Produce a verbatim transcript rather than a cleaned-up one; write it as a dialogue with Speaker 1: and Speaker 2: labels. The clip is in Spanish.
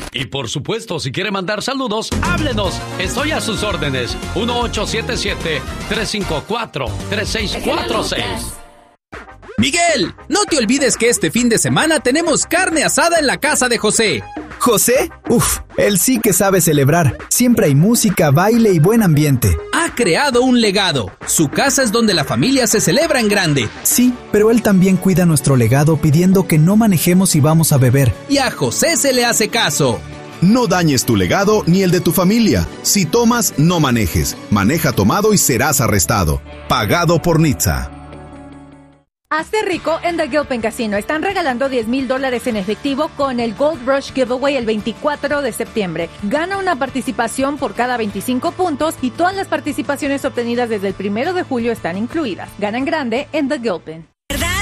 Speaker 1: Y por supuesto, si quiere mandar saludos, háblenos. Estoy a sus órdenes. uno ocho siete siete, tres cinco cuatro, tres seis cuatro seis.
Speaker 2: Miguel, no te olvides que este fin de semana tenemos carne asada en la casa de José.
Speaker 3: ¿José? Uf, él sí que sabe celebrar. Siempre hay música, baile y buen ambiente.
Speaker 2: Ha creado un legado. Su casa es donde la familia se celebra en grande.
Speaker 3: Sí, pero él también cuida nuestro legado pidiendo que no manejemos si vamos a beber.
Speaker 2: Y a José se le hace caso.
Speaker 4: No dañes tu legado ni el de tu familia. Si tomas, no manejes. Maneja tomado y serás arrestado. Pagado por Nitza.
Speaker 5: Hazte rico en The Gilpin Casino. Están regalando diez mil dólares en efectivo con el Gold Rush Giveaway el veinticuatro de septiembre. Gana una participación por cada veinticinco puntos y todas las participaciones obtenidas desde el primero de julio están incluidas. Gana en grande en The Gilpin.
Speaker 6: ¿Verdad?